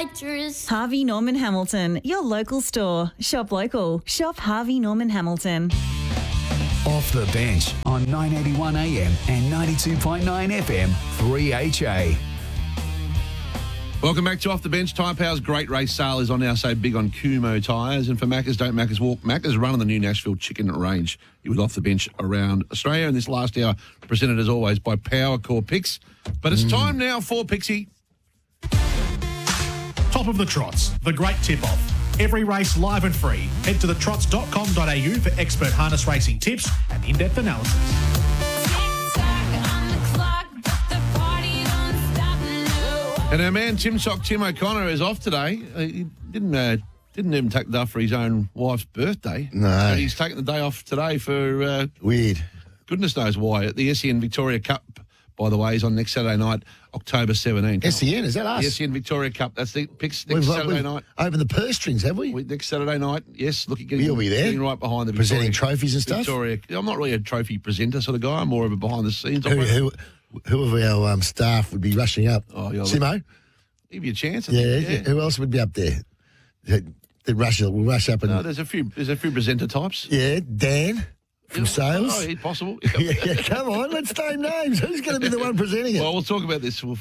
citrus. Harvey Norman Hamilton, your local store. Shop local. Shop Harvey Norman Hamilton. Off the bench on 981 AM and 92.9 FM 3HA. Welcome back to Off the Bench. Tyre Power's great race sale is on now, so big on Kumo tyres. And for Macca's, don't Macca's walk. Macca's running the new Nashville chicken range with Off the Bench around Australia. And this last hour presented as always by Power Core Picks. But it's time now for Pixie. Top of the Trots, the great tip-off. Every race live and free. Head to thetrots.com.au for expert harness racing tips and in-depth analysis. And our man Tim O'Connor is off today. He didn't even take the day off for his own wife's birthday. No. But he's taking the day off today for... Weird. Goodness knows why. The SEN Victoria Cup, by the way, is on next Saturday night, October 17th. SEN, is that us? The SEN Victoria Cup. That's the picks next Saturday night. Opened the purse strings, have we? Next Saturday night, yes. You'll be there. Getting right behind the presenting Victoria, trophies and stuff? Victoria. I'm not really a trophy presenter sort of guy. I'm more of a behind-the-scenes operator. Who of our staff would be rushing up? Simo? Give you a chance. Yeah. Who else would be up there? We'll rush up and... No, there's a few presenter types. Yeah, Dan from sales. Oh, it's possible. Yeah, come on, let's name names. Who's going to be the one presenting it? Well, we'll talk about this.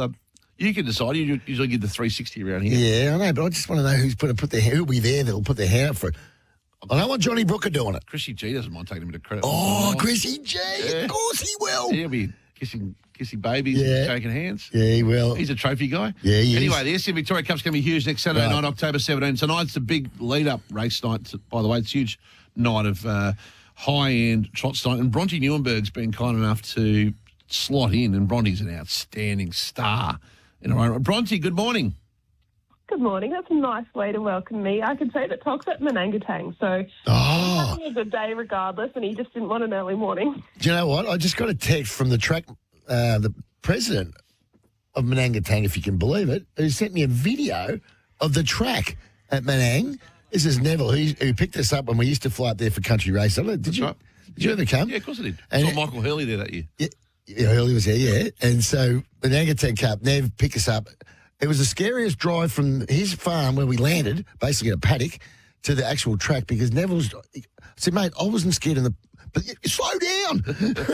You can decide. You usually give the 360 around here. Yeah, I know, but I just want to know who'll be there that'll put their hand up for it. I don't want Johnny Brooker doing it. Chrissy G doesn't mind taking him to credit. Oh, Chrissy G, of course he will. He'll be kissing babies and shaking hands. Yeah, he will. He's a trophy guy. Yeah, he Anyway, is. the SEN Victoria Cup's going to be huge next Saturday night, October 17. Tonight's the big lead-up race night. By the way, it's a huge night of high-end trots night. And Bronte Newenberg's been kind enough to slot in, and Bronte's an outstanding star in her own right. Bronte, good morning. Good morning. That's a nice way to welcome me. I could say that Tock's at Manangatang, so Oh. having a good day regardless, and he just didn't want an early morning. Do you know what? I just got a text from the track, the president of Manangatang, if you can believe it, who sent me a video of the track at Manang. This is Neville, who picked us up when we used to fly up there for country race. Did you ever come? Yeah, of course I did. And Saw Michael Hurley there that year. Yeah, Hurley was there, yeah. And so Manangatang Cup, Nev picked us up. It was the scariest drive from his farm where we landed, basically a paddock, to the actual track because Neville's... I said, mate, I wasn't scared in the... But slow down.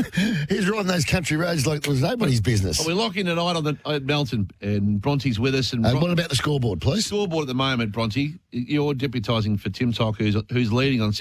He's riding those country roads like it was nobody's business. Well, we're locking tonight at Melton, and Bronte's with us. And what about the scoreboard, please? Scoreboard at the moment, Bronte. You're deputising for Tim Tock, who's leading on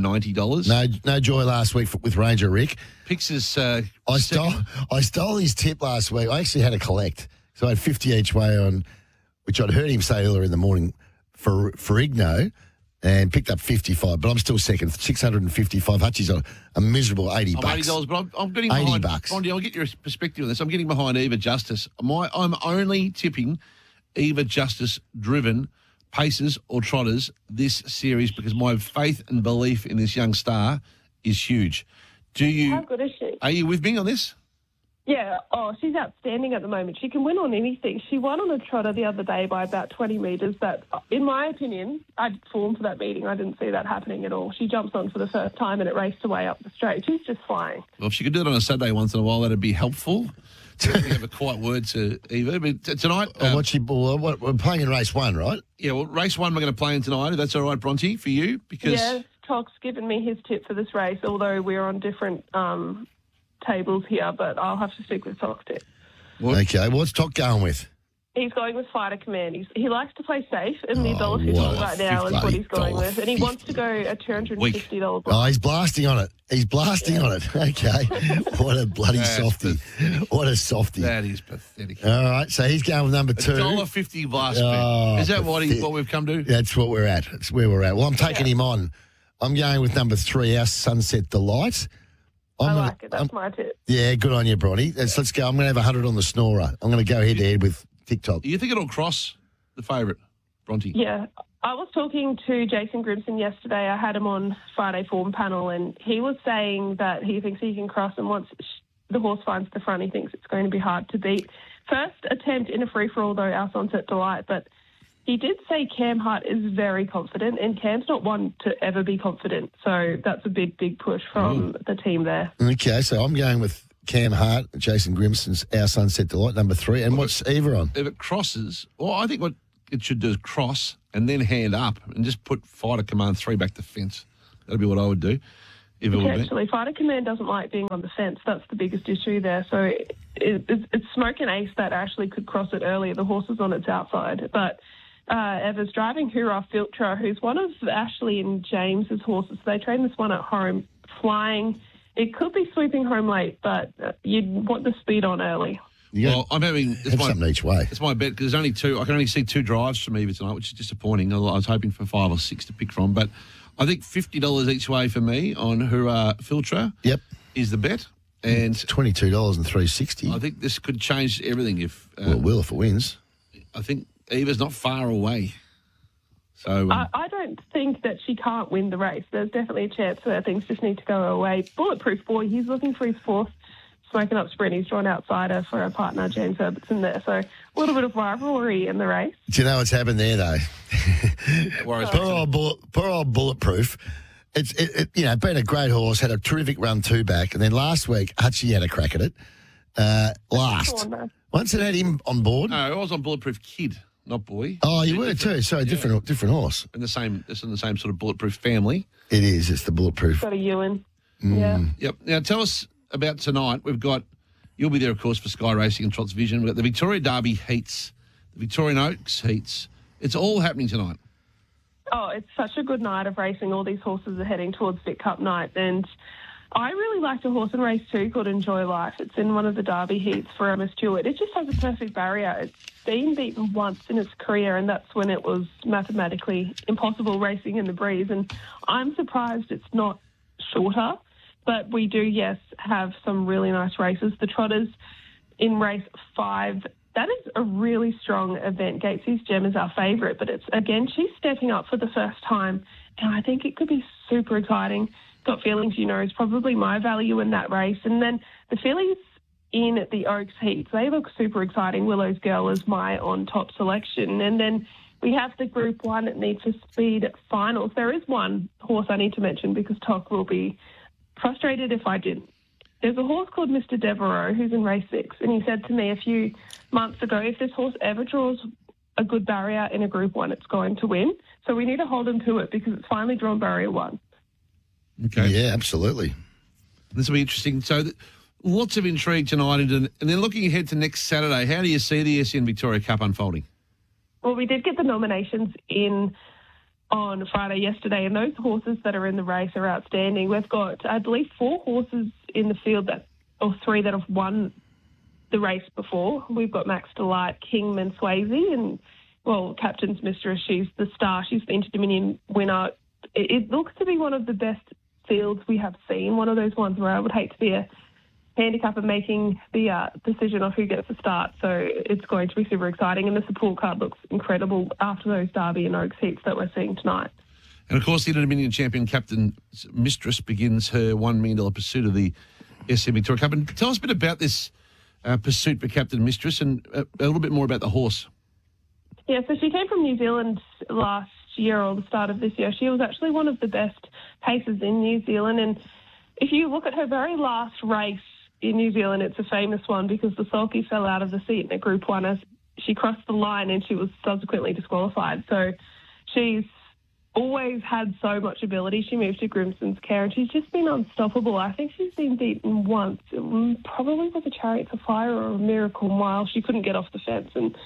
$690. No joy last week with Ranger Rick. Picks is... I stole his tip last week. I actually had a collect. So I had 50 each way on, which I'd heard him say earlier in the morning, for Igno, and picked up 55. But I'm still second, 655. Hutchie's on a miserable $80. $80, but I'm getting behind. $80. Bronte, I'll get your perspective on this. I'm getting behind Eva Justice. I'm only tipping Eva Justice-driven paces or trotters this series because my faith and belief in this young star is huge. How good is she? Are you with me on this? Yeah. Oh, she's outstanding at the moment. She can win on anything. She won on a trotter the other day by about 20 metres. That, in my opinion, I'd fallen for that meeting. I didn't see that happening at all. She jumps on for the first time and it raced away up the straight. She's just flying. Well, if she could do it on a Saturday once in a while, that'd be helpful. We have a quiet word to Eva. But tonight... we're playing in race one, right? Yeah, well, race one we're going to play in tonight, if that's all right, Bronte, for you. Because yeah, Tock's given me his tip for this race, although we're on different... tables here, but I'll have to stick with Tock's tip. Okay, what's Tock going with? He's going with Fighter Command. He likes to play safe, and the $1.50 right now is what he's going with. And he wants to go a $250 block. Oh, he's blasting on it. On it. Okay. What a bloody softie. What a softie. That is pathetic. All right, so he's going with number two. $1.50 blast bet. Is that what we've come to? That's what we're at. That's where we're at. Well, I'm taking him on. I'm going with number 3, our Sunset Delight. I like it. That's my tip. Yeah, good on you, Bronte. Let's go. I'm going to have 100 on the snorer. I'm going to go head-to-head with TikTok. Do you think it'll cross the favourite, Bronte? Yeah. I was talking to Jason Grimson yesterday. I had him on Friday form panel, and he was saying that he thinks he can cross, and once the horse finds the front, he thinks it's going to be hard to beat. First attempt in a free-for-all, though, our Sunset Delight, but he did say Cam Hart is very confident, and Cam's not one to ever be confident. So that's a big, big push from the team there. Okay, so I'm going with Cam Hart, Jason Grimson's Our Sunset Delight, number 3. And what's Eva on? If it crosses, well, I think what it should do is cross and then hand up and just put Fighter Command 3 back to fence. That'd be what I would do. If it would be. Actually, Fighter Command doesn't like being on the fence. That's the biggest issue there. So it's Smoke and Ace that actually could cross it earlier. The horse is on its outside. But Evers driving Hoorah Filtra, who's one of Ashley and James's horses. They train this one at home, flying. It could be sweeping home late, but you'd want the speed on early. Well, I'm having something each way. It's my bet because there's only two. I can only see 2 drives from Eva tonight, which is disappointing. I was hoping for 5 or 6 to pick from, but I think $50 each way for me on Hoorah Filtra. Yep. Is the bet, and It's $22 and $3.60. I think this could change everything if. Well, it will if it wins. I think Eva's not far away. So I don't think that she can't win the race. There's definitely a chance that things just need to go her way. Bulletproof Boy, he's looking for his 4th Smoking Up sprint. He's drawn outsider for our partner, James Herbertson there. So a little bit of rivalry in the race. Do you know what's happened there, though? Whereas Poor old Bulletproof. It's been a great horse, had a terrific run 2 back, and then last week, Hutchie had a crack at it. Last. Once it had him on board. No, I was on Bulletproof Kid, not Boy. Oh, you were too. Sorry, different horse. It's in the same sort of Bulletproof family. It is. It's the Bulletproof. Got a Ewan. Yeah. Yep. Now tell us about tonight. You'll be there, of course, for Sky Racing and Trots Vision. We've got the Victoria Derby heats, the Victorian Oaks heats. It's all happening tonight. Oh, it's such a good night of racing. All these horses are heading towards Vic Cup night. And I really liked a horse and race too called Enjoy Life. It's in one of the Derby heats for Emma Stewart. It just has a perfect barrier. It's been beaten once in its career, and that's when it was mathematically impossible racing in the breeze. And I'm surprised it's not shorter. But we do, yes, have some really nice races. The Trotters in race 5, that is a really strong event. Gatesy's Gem is our favourite, but she's stepping up for the first time, and I think it could be super exciting. Got Feelings, is probably my value in that race. And then the fillies in the Oaks heats, they look super exciting. Willow's Girl is my on-top selection. And then we have the Group 1 Need for Speed finals. There is one horse I need to mention because Toc will be frustrated if I didn't. There's a horse called Mr. Devereaux who's in race 6, and he said to me a few months ago, if this horse ever draws a good barrier in a Group 1, it's going to win. So we need to hold him to it because it's finally drawn barrier 1. Okay. Yeah, absolutely. This will be interesting. So lots of intrigue tonight. And then looking ahead to next Saturday, how do you see the SEN Victoria Cup unfolding? Well, we did get the nominations in on Friday yesterday, and those horses that are in the race are outstanding. We've got, I believe, 4 horses in the field or 3 that have won the race before. We've got Max Delight, Kingman, Swayze, and, Captain's Mistress. She's the star. She's the Inter-Dominion winner. It looks to be one of the best fields we have seen, one of those ones where I would hate to be a handicapper making the decision of who gets the start. So it's going to be super exciting, and the support card looks incredible after those Derby and Oaks heats that we're seeing tonight. And, of course, the Inter-Dominion champion Captain Mistress begins her $1 million pursuit of the SEN Victoria Cup. And tell us a bit about this pursuit for Captain Mistress and a little bit more about the horse. Yeah, so she came from New Zealand last year or the start of this year. She was actually one of the best pacers in New Zealand. And if you look at her very last race in New Zealand, it's a famous one because the sulky fell out of the seat in a Group 1 as she crossed the line and she was subsequently disqualified. So she's always had so much ability. She moved to Grimson's care and she's just been unstoppable. I think she's been beaten once. It probably was a Chariots of Fire or a Miracle Mile. She couldn't get off the fence. And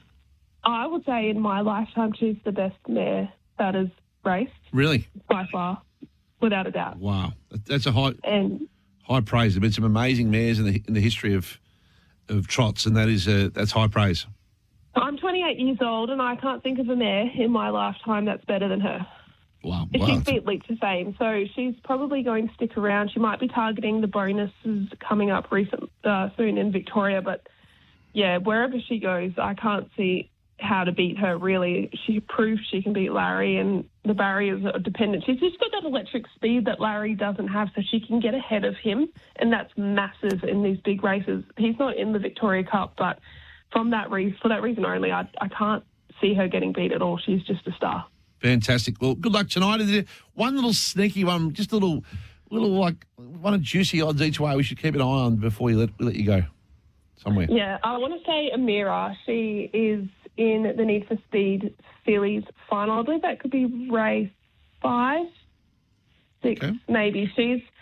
I would say in my lifetime she's the best mare that has raced. Really? By far, without a doubt. Wow. That's a high praise. There's been some amazing mares in the history of trots, and that's high praise. I'm 28 years old, and I can't think of a mare in my lifetime that's better than her. Wow. She's beat Leap to Fame, so she's probably going to stick around. She might be targeting the bonuses coming up soon in Victoria, but, yeah, wherever she goes, I can't see how to beat her, really. She proved she can beat Larry, and the barriers are dependent. She's just got that electric speed that Larry doesn't have, so she can get ahead of him, and that's massive in these big races. He's not in the Victoria Cup, but for that reason only, I can't see her getting beat at all. She's just a star. Fantastic. Well, good luck tonight. Is there one little sneaky one, just a little like one of juicy odds each way we should keep an eye on before we let you go somewhere? Yeah, I want to say Amira. She is in the Need for Speed Fillies final. I believe that could be race 5, 6, maybe.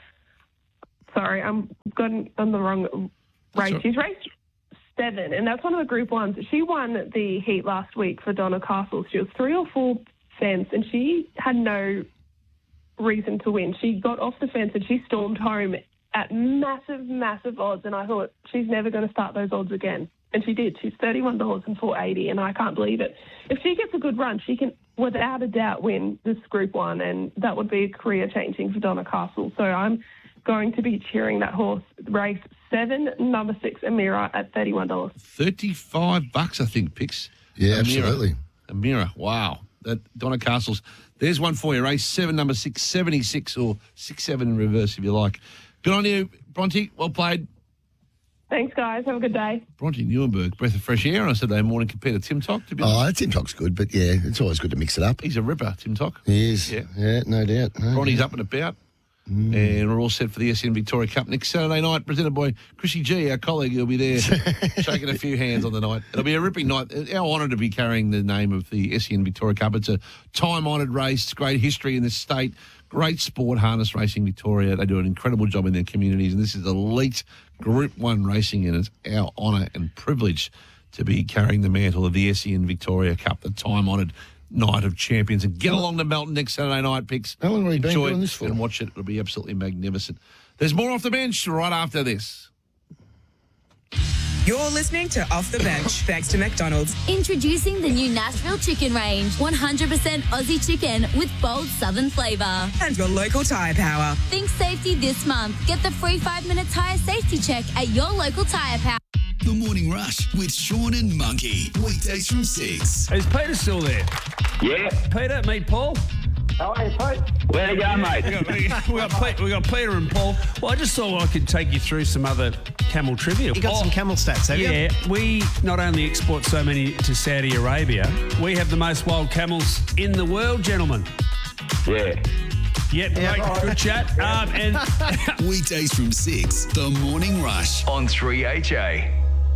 Sorry, I'm going on the wrong race. She's raced 7, and that's one of the Group 1s. She won the heat last week for Donna Castle. She was 3 or 4 fence, and she had no reason to win. She got off the fence and she stormed home at massive odds, and I thought she's never going to start those odds again. And she did. She's $31 and $4.80, and I can't believe it. If she gets a good run, she can, without a doubt, win this Group 1, and that would be career-changing for Donna Castle. So I'm going to be cheering that horse, race 7, number 6, Amira, at $31. $35, I think, picks. Yeah, Amira. absolutely. Amira, wow. That Donna Castle's. There's one for you. Race 7, number 6, 76, or 6-7 in reverse if you like. Good on you, Bronte. Well played. Thanks, guys. Have a good day. Bronte Newenberg, breath of fresh air on a Saturday morning compared to Tim Tock. To be honest. Tim Tock's good, but yeah, it's always good to mix it up. He's a ripper, Tim Tock. He is. Yeah, no doubt. Bronte's up and about. And we're all set for the SEN Victoria Cup next Saturday night, presented by Chrissy G, our colleague. He'll be there shaking a few hands on the night. It'll be a ripping night. Our honour to be carrying the name of the SEN Victoria Cup. It's a time-honoured race. It's great history in this state. Great sport, Harness Racing Victoria. They do an incredible job in their communities, and this is elite Group 1 racing, and it's our honour and privilege to be carrying the mantle of the SEN Victoria Cup, the time-honoured Night of Champions. And get along to Melton next Saturday night, Picks. How long have we been Enjoy doing this for? and watch it. It'll be absolutely magnificent. There's more Off the Bench right after this. You're listening to Off the Bench, thanks to McDonald's. Introducing the new Nashville Chicken Range. 100% Aussie chicken with bold southern flavour. And your local tyre power. Think safety this month. Get the free 5-minute tyre safety check at your local tyre power. The Morning Rush with Sean and Monkey. Weekdays from 6. Is Peter still there? Yeah. Peter, meet Paul. How are you, Pete? Where you going, mate? We got Peter and Paul. Well, I just thought I could take you through some other camel trivia. You got some camel stats, have you? Yeah, we not only export so many to Saudi Arabia, we have the most wild camels in the world, gentlemen. Yeah. Yep, great, good chat. And Weekdays from 6. The Morning Rush on 3HA.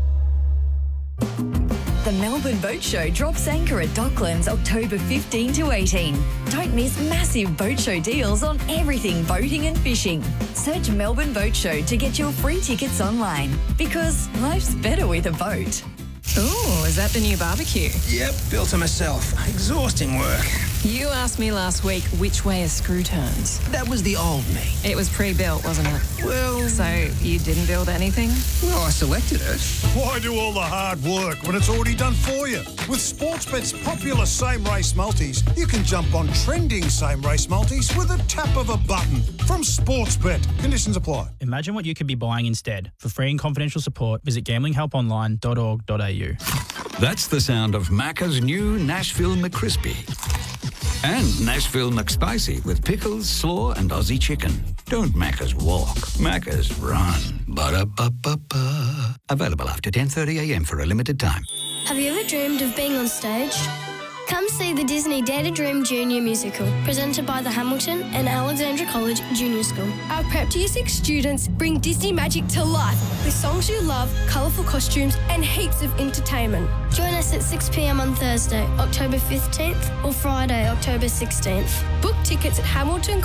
The Melbourne Boat Show drops anchor at Docklands October 15 to 18. Don't miss massive boat show deals on everything boating and fishing. Search Melbourne Boat Show to get your free tickets online, because life's better with a boat. Ooh, is that the new barbecue? Yep, built it myself. Exhausting work. You asked me last week which way a screw turns. That was the old me. It was pre-built, wasn't it? Well... So you didn't build anything? Well, I selected it. Why do all the hard work when it's already done for you? With Sportsbet's popular same-race multis, you can jump on trending same-race multis with a tap of a button. From Sportsbet. Conditions apply. Imagine what you could be buying instead. For free and confidential support, visit gamblinghelponline.org.au. That's the sound of Macca's new Nashville McCrispy. And Nashville McSpicy with pickles, slaw and Aussie chicken. Don't Macca's walk, Macca's run. Ba-da-ba-ba-ba. Available after 10:30am for a limited time. Have you ever dreamed of being on stage? Come see the Disney Dare to Dream Junior Musical, presented by the Hamilton and Alexandra College Junior School. Our Prep to Year 6 students bring Disney magic to life with songs you love, colourful costumes and heaps of entertainment. Join us at 6 p.m. on Thursday, October 15th or Friday, October 16th. Book tickets at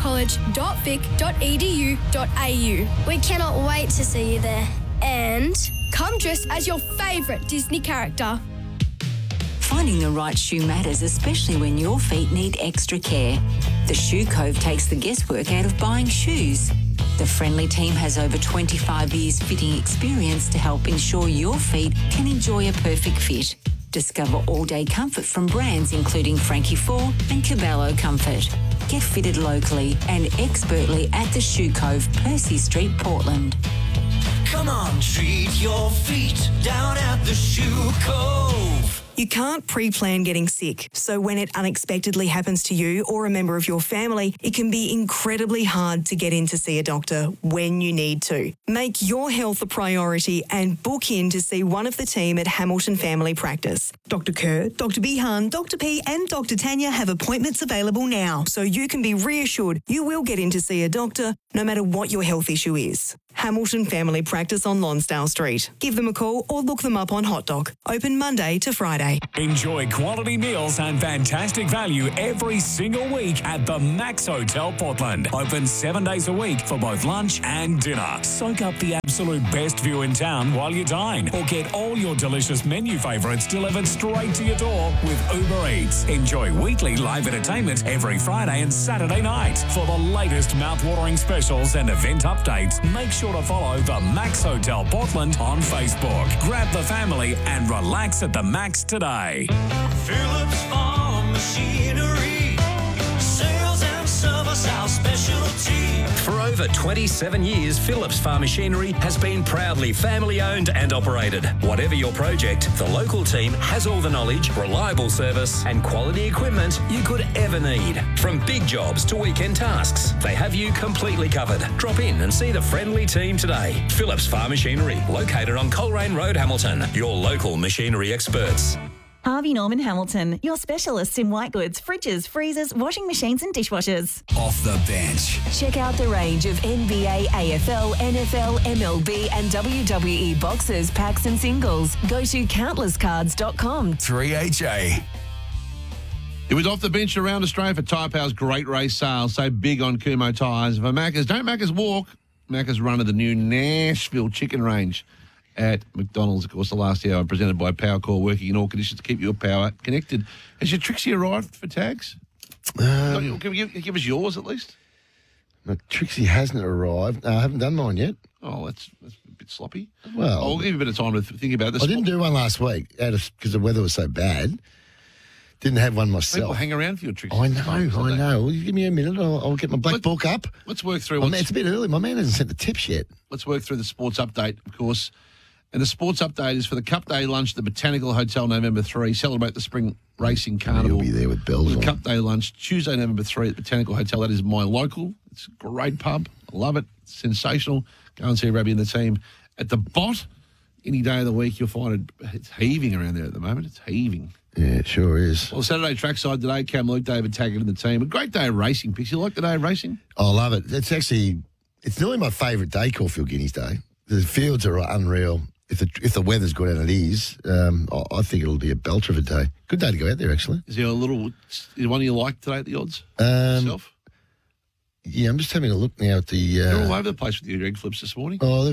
hamiltoncollege.vic.edu.au. We cannot wait to see you there. And come dressed as your favourite Disney character. Finding the right shoe matters, especially when your feet need extra care. The Shoe Cove takes the guesswork out of buying shoes. The friendly team has over 25 years fitting experience to help ensure your feet can enjoy a perfect fit. Discover all-day comfort from brands including Frankie 4 and Caballo Comfort. Get fitted locally and expertly at the Shoe Cove, Percy Street, Portland. Come on, treat your feet down at the Shoe Cove. You can't pre-plan getting sick, so when it unexpectedly happens to you or a member of your family, it can be incredibly hard to get in to see a doctor when you need to. Make your health a priority and book in to see one of the team at Hamilton Family Practice. Dr. Kerr, Dr. Bihan, Dr. P and Dr. Tanya have appointments available now, so you can be reassured you will get in to see a doctor no matter what your health issue is. Hamilton Family Practice on Lonsdale Street. Give them a call or look them up on Hot Dog. Open Monday to Friday. Enjoy quality meals and fantastic value every single week at the Max Hotel Portland. Open 7 days a week for both lunch and dinner. Soak up the absolute best view in town while you dine, or get all your delicious menu favourites delivered straight to your door with Uber Eats. Enjoy weekly live entertainment every Friday and Saturday night. For the latest mouth-watering specials and event updates, make sure to follow the Max Hotel Portland on Facebook. Grab the family and relax at the Max today. Phillips Farm Machinery. Sales and service, our specialty. For over 27 years, Phillips Farm Machinery has been proudly family-owned and operated. Whatever your project, the local team has all the knowledge, reliable service and quality equipment you could ever need. From big jobs to weekend tasks, they have you completely covered. Drop in and see the friendly team today. Phillips Farm Machinery, located on Coleraine Road, Hamilton. Your local machinery experts. Harvey Norman Hamilton, your specialists in white goods, fridges, freezers, washing machines and dishwashers. Off the bench. Check out the range of NBA, AFL, NFL, MLB and WWE boxes, packs and singles. Go to countlesscards.com. 3HA. It was off the bench around Australia for Tyre Power's great race sales. So big on Kumho tyres. For Macca's, don't Macca's walk. Macca's run of the new Nashville chicken range at McDonald's. Of course, the last hour presented by PowerCore, working in all conditions to keep your power connected. Has your Trixie arrived for tags? Can you give us yours at least? No, Trixie hasn't arrived. I haven't done mine yet. Oh, that's a bit sloppy. Well, I'll give you a bit of time to think about this. I didn't do one last week because the weather was so bad. Didn't have one myself. People hang around for your Trixie. I know. Will you give me a minute? I'll get my black book up. Let's work through. It's a bit early. My man hasn't sent the tips yet. Let's work through the sports update, of course. And the sports update is for the Cup Day lunch at the Botanical Hotel, November 3. Celebrate the Spring Racing Carnival. You'll be there with bells on. Cup Day lunch, Tuesday, November 3 at the Botanical Hotel. That is my local. It's a great pub. I love it. It's sensational. Go and see Rabbi and the team at the Bot. Any day of the week, you'll find it's heaving around there at the moment. It's heaving. Yeah, it sure is. Well, Saturday trackside today, Cam, Luke, David Taggart and the team. A great day of racing, Pix. You like the day of racing? I love it. It's nearly my favourite day, Caulfield Guineas Day. The fields are unreal. If the weather's good, and it is, I think it'll be a belter of a day. Good day to go out there, actually. Is there one you like today at the odds? Yourself? Yeah, I'm just having a look now at the... You're all over the place with your egg flips this morning. Oh,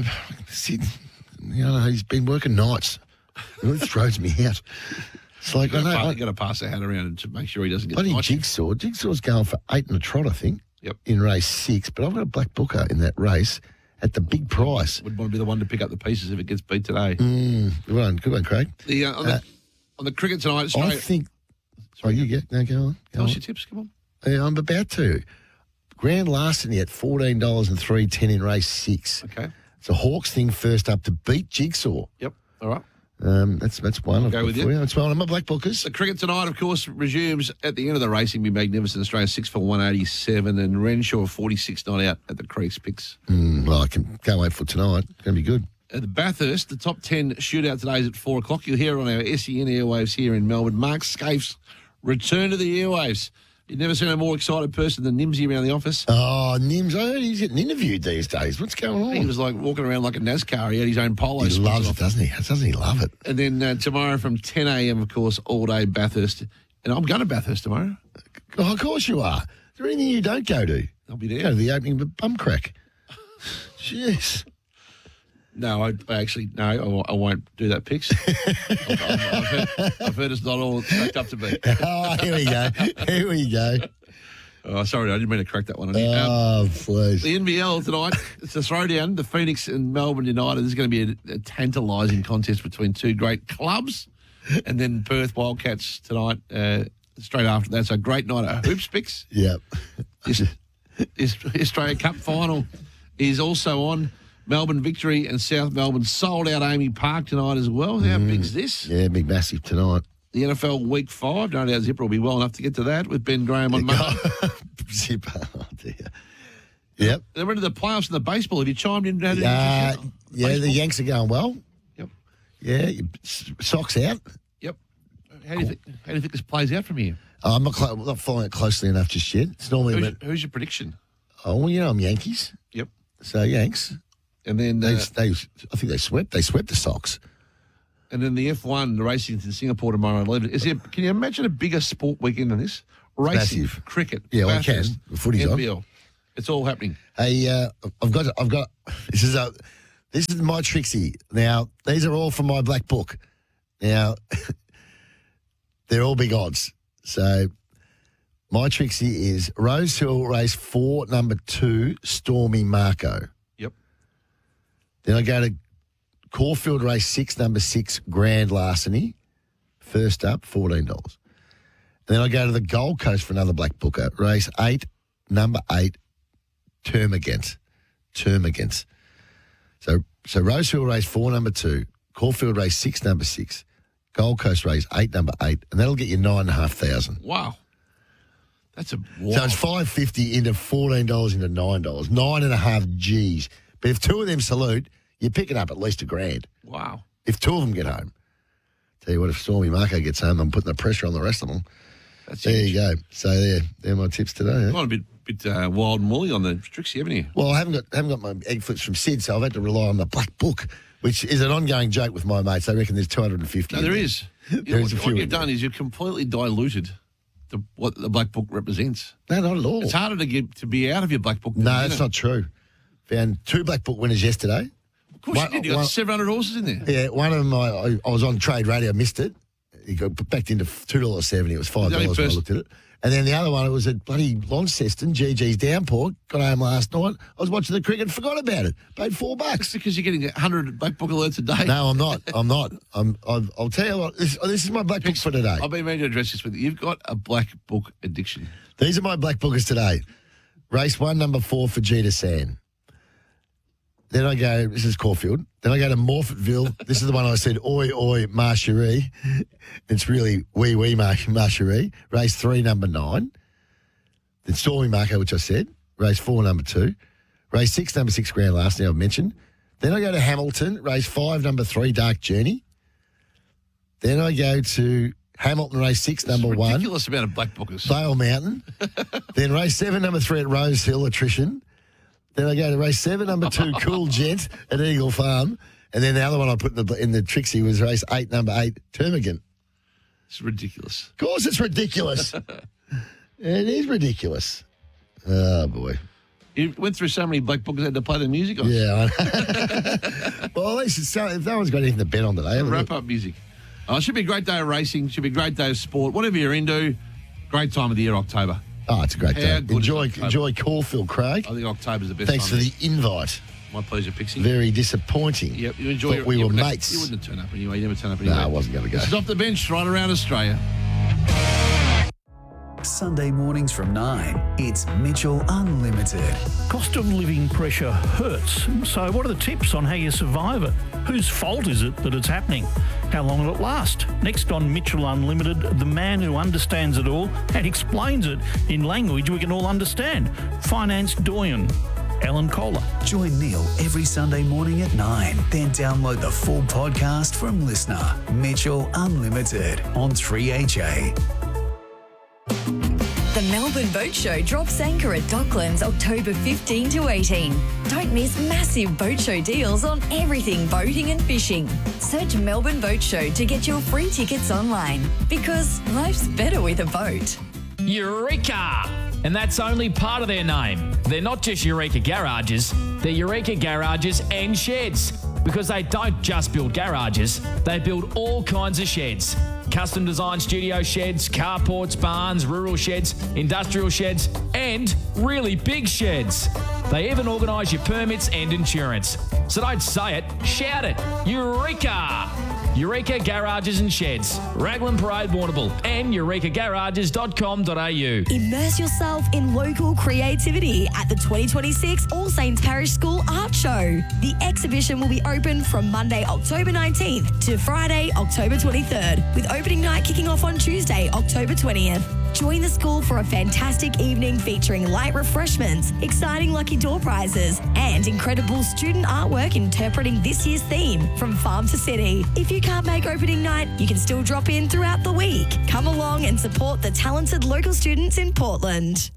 he's been working nights. It throws me out. It's like, you've got to pass the hat around to make sure he doesn't get the Jigsaw. Jigsaw's going for 8 and a trot, I think. Yep. In race 6, but I've got a black booker in that race at the big price. Would want to be the one to pick up the pieces if it gets beat today. Good one, Craig. On the cricket tonight, Australia... I think... you get... No, go on. Tell us your tips, come on. Yeah, I'm about to. Grand Larceny at $14 and 3.10 in race 6. Okay. It's a Hawks thing first up to beat Jigsaw. Yep, all right. That's one. I'll go with you. That's one of my black bookers. The cricket tonight, of course, resumes at the end of the racing. Be magnificent. Australia 6 for 187 and Renshaw 46 not out at the Creeks picks. Well, I can't wait for tonight. It's going to be good. At the Bathurst, the top 10 shootout today is at 4 o'clock. You'll hear it on our SEN airwaves here in Melbourne. Mark Scaife return to the airwaves. You've never seen a more excited person than Nimsy around the office. Oh, Nims, I heard he's getting interviewed these days. What's going on? He was like walking around like a NASCAR. He had his own polo. He loves it, doesn't he? Doesn't he love it? And then tomorrow from 10 a.m., of course, all day Bathurst. And I'm going to Bathurst tomorrow. Oh, of course you are. Is there anything you don't go to? I'll be there. Go to the opening of a bum crack. Jeez. No, I won't do that, Pix. I've heard it's not all cracked up to be. Oh, here we go. Oh, sorry, I didn't mean to crack that one. Please. The NBL tonight, it's a throwdown. The Phoenix and Melbourne United. This is going to be a tantalising contest between two great clubs. And then Perth Wildcats tonight, straight after that. So great night at Hoops, Pix. Yep. This Australia Cup final is also on. Melbourne Victory and South Melbourne sold out Amy Park tonight as well. How big's this? Yeah, big massive tonight. The NFL Week 5. No doubt Zipper will be well enough to get to that with Ben Graham on Monday. Zipper, oh dear. Yep. They're into the playoffs in the baseball. Have you chimed in? Yeah, the Yanks are going well. Yep. Yeah, socks out. Yep. How do you think this plays out from here? I'm not following it closely enough just yet. It's normally who's your prediction? Oh, well, I'm Yankees. Yep. So Yanks. And then I think they swept. They swept the Sox. And then the F1, the racing in Singapore tomorrow. Can you imagine a bigger sport weekend than this? Racing, massive. cricket, Yeah, I Bathurst, can. The footy's on. NBL. It's all happening. Hey, I've got. This is my Trixie. Now, these are all from my black book. Now, they're all big odds. So, my Trixie is Rose Hill Race 4, number 2, Stormy Marco. Yep. Then I go to Caulfield Race 6, number 6, Grand Larceny. First up, $14. And then I go to the Gold Coast for another black booker. Race 8, number 8, Termagant. So Rose Hill Race 4, number 2, Caulfield Race 6, number 6, Gold Coast Race 8, number 8, and that'll get you $9,500. Wow. That's a So it's $5.50 into $14 into $9. 9.5 G's. But if 2 of them salute, you're picking up at least $1,000. Wow. If 2 of them get home. Tell you what, if Stormy Marco gets home, I'm putting the pressure on the rest of them. There you go. So they're my tips today. Gone a bit wild and woolly on the Trixie, haven't you? Well, I haven't got my egg flips from Sid, so I've had to rely on the black book, which is an ongoing joke with my mates. They reckon there's 250. No, there is. There is a few. What you've done is you've completely diluted what the black book represents. No, not at all. It's harder to be out of your black book. No, that's not true. Found 2 black book winners yesterday. Of course you did. You got 700 horses in there. Yeah, one of them, I was on Trade Radio, missed it. It got backed into $2.70. It was $5 when I looked at it. And then the other one, it was at bloody Launceston, GG's Downpour. Got home last night. I was watching the cricket, forgot about it. Paid $4. That's because you're getting 100 black book alerts a day. No, I'm not. I'll tell you what, this is my black book for today. I've been meaning to address this with you. You've got a black book addiction. These are my black bookers today. Race 1, number 4 for Gita San. Then I go, this is Caulfield. Then I go to Morfettville. This is the one I said, oi, oi, Marcherie. It's really wee, Marcherie. Race 3, number 9. Then Stormy Marco, which I said. Race 4, number 2. Race 6, number 6, Grand Larceny, I've mentioned. Then I go to Hamilton. Race 5, number 3, Dark Journey. Then I go to Hamilton, race 6, number 1. Ridiculous amount of black bookers. Vale Mountain. Then race 7, number 3 at Rose Hill, Attrition. Then I go to race 7, number 2, Cool Gent at Eagle Farm. And then the other one I put in the Trixie was race 8, number 8, Termagant. It's ridiculous. Of course it's ridiculous. It is ridiculous. Oh, boy. You went through so many black bookers had to play the music on. Yeah, I know. Well, at least if no one's got anything to bet on today. Wrap-up music. Oh, it should be a great day of racing. Should be a great day of sport. Whatever you're into, great time of the year, October. Oh, it's a great day. Enjoy Caulfield, Craig. I think October's the best Thanks time. for the invite. My pleasure, Pixie. Very disappointing. Yep, you enjoy but we were mates. You wouldn't turn up anyway. You never turn up anyway. No, I wasn't going to go. This is Off the Bench right around Australia. Sunday mornings from 9, it's Mitchell Unlimited. Cost of living pressure hurts. So what are the tips on how you survive it? Whose fault is it that it's happening? How long will it last? Next on Mitchell Unlimited, the man who understands it all and explains it in language we can all understand. Finance doyen, Alan Kohler. Join Neil every Sunday morning at 9. Then download the full podcast from Listener. Mitchell Unlimited on 3HA. The Melbourne Boat Show drops anchor at Docklands October 15 to 18. Don't miss massive boat show deals on everything boating and fishing. Search Melbourne Boat Show to get your free tickets online because life's better with a boat. Eureka! And that's only part of their name. They're not just Eureka Garages, they're Eureka Garages and Sheds. Because they don't just build garages, they build all kinds of sheds. Custom designed studio sheds, carports, barns, rural sheds, industrial sheds, and really big sheds. They even organise your permits and insurance. So don't say it, shout it. Eureka! Eureka Garages and Sheds, Raglan Parade, Warrnambool, and eurekagarages.com.au. Immerse yourself in local creativity at the 2026 All Saints Parish School Art Show. The exhibition will be open from Monday, October 19th to Friday, October 23rd, with opening night kicking off on Tuesday, October 20th. Join the school for a fantastic evening featuring light refreshments, exciting lucky door prizes, and incredible student artwork interpreting this year's theme, From Farm to City. If you can't make opening night, you can still drop in throughout the week. Come along and support the talented local students in Portland.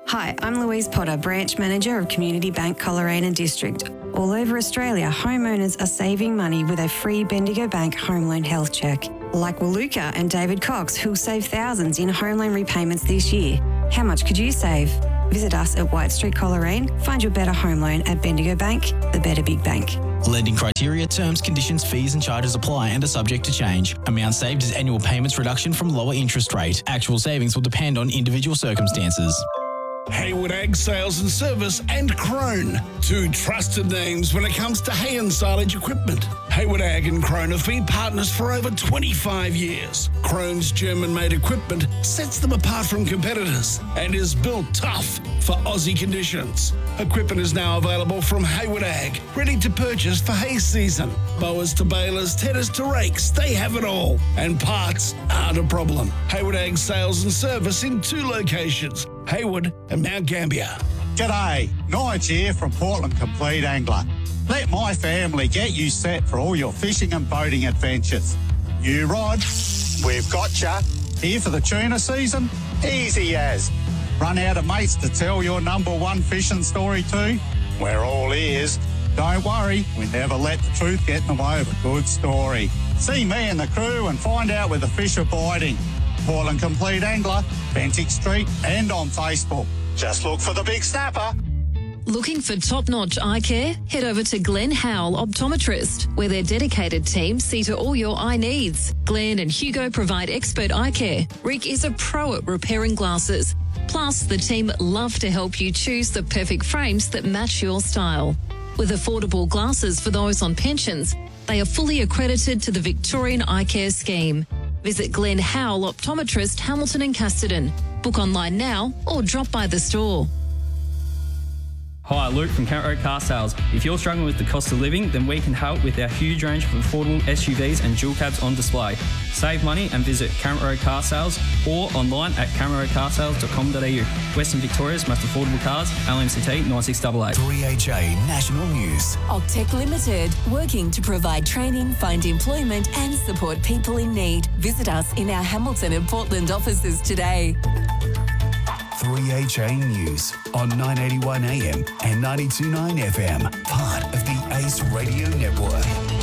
Hi, I'm Louise Potter, Branch Manager of Community Bank Coleraine District. All over Australia, homeowners are saving money with a free Bendigo Bank Home Loan Health Check. Like Waluka and David Cox, who'll save thousands in home loan repayments this year. How much could you save? Visit us at White Street, Coleraine. Find your better home loan at Bendigo Bank, the better big bank. Lending criteria, terms, conditions, fees and charges apply and are subject to change. Amount saved is annual payments reduction from lower interest rate. Actual savings will depend on individual circumstances. Hayward Ag Sales and Service and Crone, two trusted names when it comes to hay and silage equipment. Hayward Ag and Crone have been partners for over 25 years. Crone's German-made equipment sets them apart from competitors and is built tough for Aussie conditions. Equipment is now available from Hayward Ag, ready to purchase for hay season. Mowers to balers, tedders to rakes, they have it all. And parts aren't a problem. Hayward Ag Sales and Service in two locations, Hayward and Mount Gambier. G'day, Nige here from Portland Complete Angler. Let my family get you set for all your fishing and boating adventures. New rod, we've got ya. Here for the tuna season? Easy as. Run out of mates to tell your number one fishing story to? We're all ears. Don't worry, we never let the truth get in the way of a good story. See me and the crew and find out where the fish are biting. Portland Complete Angler, Bentinck Street and on Facebook. Just look for the big snapper. Looking for top-notch eye care? Head over to Glenn Howell Optometrist, where their dedicated team see to all your eye needs. Glenn and Hugo provide expert eye care. Rick is a pro at repairing glasses. Plus, the team love to help you choose the perfect frames that match your style. With affordable glasses for those on pensions, they are fully accredited to the Victorian Eye Care Scheme. Visit Glenn Howell Optometrist, Hamilton and Casterton. Book online now or drop by the store. Hi, Luke from Kent Road Car Sales. If you're struggling with the cost of living, then we can help with our huge range of affordable SUVs and dual cabs on display. Save money and visit Kent Road Car Sales or online at kentroadcarsales.com.au. Western Victoria's most affordable cars, LMCT 9688. 3HA National News. Octec Limited, working to provide training, find employment and support people in need. Visit us in our Hamilton and Portland offices today. 3HA News on 981 AM and 92.9 FM, part of the ACE Radio Network.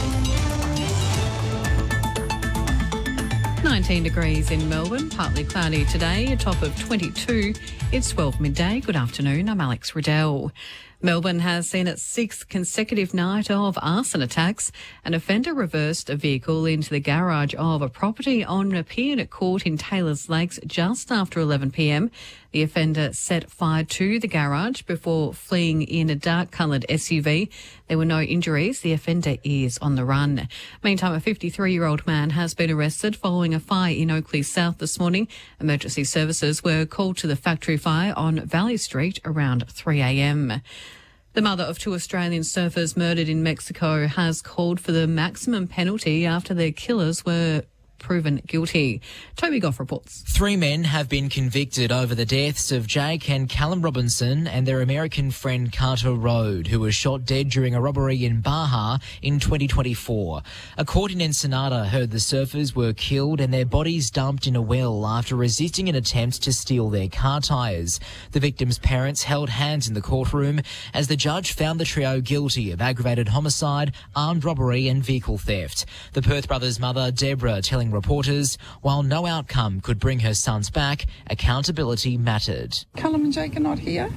19 degrees in Melbourne, partly cloudy today, a top of 22. It's 12 midday. Good afternoon, I'm Alex Riddell. Melbourne has seen its sixth consecutive night of arson attacks. An offender reversed a vehicle into the garage of a property on Nepean Court in Taylors Lakes just after 11 p.m. The offender set fire to the garage before fleeing in a dark-coloured SUV. There were no injuries. The offender is on the run. Meantime, a 53-year-old man has been arrested following a fire in Oakley South this morning. Emergency services were called to the factory fire on Valley Street around 3 a.m. The mother of two Australian surfers murdered in Mexico has called for the maximum penalty after their killers were proven guilty. Toby Goff reports. 3 men have been convicted over the deaths of Jake and Callum Robinson and their American friend Carter Rode, who was shot dead during a robbery in Baja in 2024. A court in Ensenada heard the surfers were killed and their bodies dumped in a well after resisting an attempt to steal their car tyres. The victims' parents held hands in the courtroom as the judge found the trio guilty of aggravated homicide, armed robbery and vehicle theft. The Perth brothers' mother, Deborah, telling reporters, while no outcome could bring her sons back, accountability mattered. Callum and Jake are not here.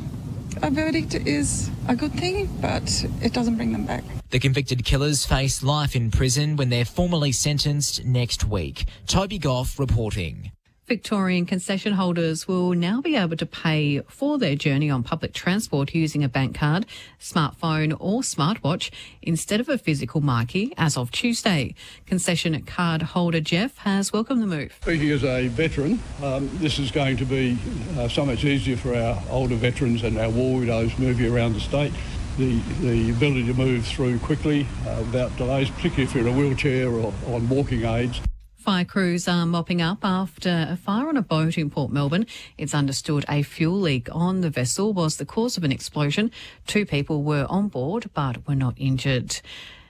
A verdict is a good thing, but it doesn't bring them back. The convicted killers face life in prison when they're formally sentenced next week. Toby Goff reporting. Victorian concession holders will now be able to pay for their journey on public transport using a bank card, smartphone or smartwatch instead of a physical marquee as of Tuesday. Concession card holder Jeff has welcomed the move. Speaking as a veteran, this is going to be so much easier for our older veterans and our war widows moving around the state. The ability to move through quickly without delays, particularly if you're in a wheelchair or on walking aids. Fire crews are mopping up after a fire on a boat in Port Melbourne. It's understood a fuel leak on the vessel was the cause of an explosion. 2 people were on board but were not injured.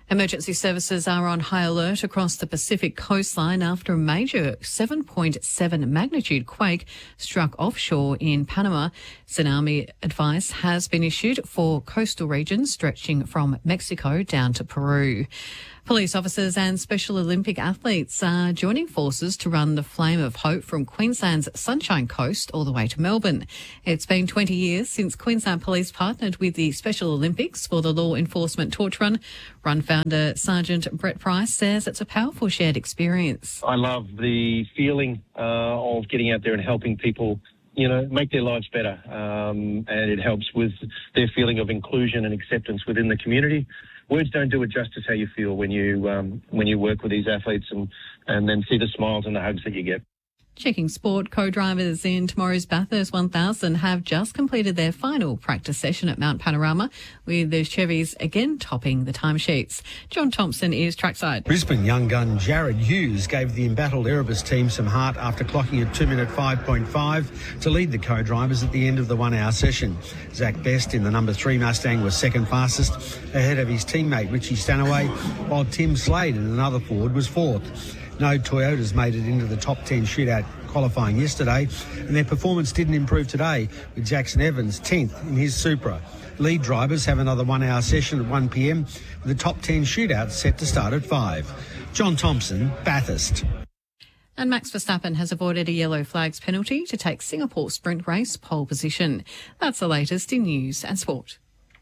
Emergency services are on high alert across the Pacific coastline after a major 7.7 magnitude quake struck offshore in Panama. Tsunami advice has been issued for coastal regions stretching from Mexico down to Peru. Police officers and Special Olympic athletes are joining forces to run the Flame of Hope from Queensland's Sunshine Coast all the way to Melbourne. It's been 20 years since Queensland Police partnered with the Special Olympics for the law enforcement torch run. Run founder Sergeant Brett Price says it's a powerful shared experience. I love the feeling of getting out there and helping people, make their lives better. And it helps with their feeling of inclusion and acceptance within the community. Words don't do it justice how you feel when you work with these athletes and then see the smiles and the hugs that you get. Checking sport, co-drivers in tomorrow's Bathurst 1000 have just completed their final practice session at Mount Panorama, with the Chevys again topping the timesheets. John Thompson is trackside. Brisbane young gun Jared Hughes gave the embattled Erebus team some heart after clocking a 2-minute 5.5 to lead the co-drivers at the end of the 1 hour session. Zach Best in the number 3 Mustang was second fastest, ahead of his teammate Richie Stanaway, while Tim Slade in another Ford was fourth. No Toyotas made it into the top 10 shootout qualifying yesterday, and their performance didn't improve today, with Jackson Evans 10th in his Supra. Lead drivers have another 1 hour session at 1 p.m, with the top 10 shootout set to start at 5. John Thompson, Bathurst. And Max Verstappen has avoided a yellow flags penalty to take Singapore sprint race pole position. That's the latest in news and sport.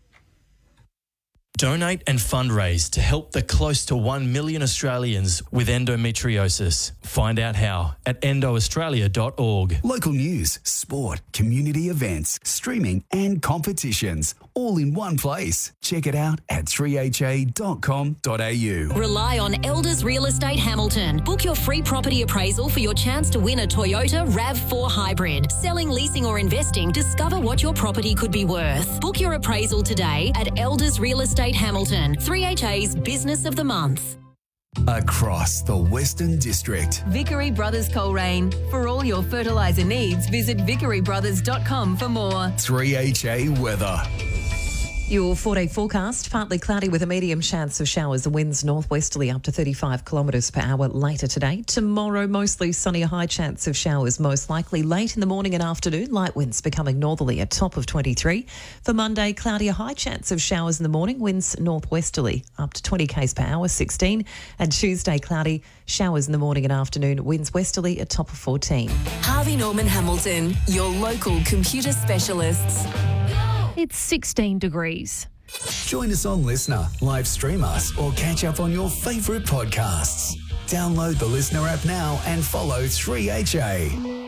Donate and fundraise to help the close to 1 million Australians with endometriosis. Find out how at endoaustralia.org. Local news, sport, community events, streaming and competitions, all in one place. Check it out at 3ha.com.au. Rely on Elders Real Estate Hamilton. Book your free property appraisal for your chance to win a Toyota RAV4 Hybrid. Selling, leasing or investing, discover what your property could be worth. Book your appraisal today at Elders Real Estate Hamilton, 3HA's Business of the Month. Across the Western District. Vickery Brothers Coleraine. For all your fertiliser needs, visit vickerybrothers.com for more. 3HA weather. Your 4-day forecast, partly cloudy with a medium chance of showers. The winds northwesterly up to 35 kilometres per hour later today. Tomorrow, mostly sunny, a high chance of showers, most likely late in the morning and afternoon. Light winds becoming northerly, a top of 23. For Monday, cloudy, a high chance of showers in the morning. Winds northwesterly up to 20 k's per hour, 16. And Tuesday, cloudy, showers in the morning and afternoon. Winds westerly, a top of 14. Harvey Norman Hamilton, your local computer specialists. It's 16 degrees. Join us on Listener, live stream us, or catch up on your favourite podcasts. Download the Listener app now and follow 3HA.